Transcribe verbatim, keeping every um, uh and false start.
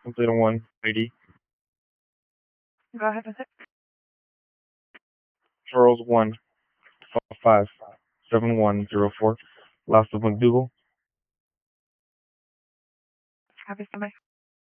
complete on one, I D. Go ahead with it. Charles one, five, seven one zero four. Last of McDougal. Copy, somebody.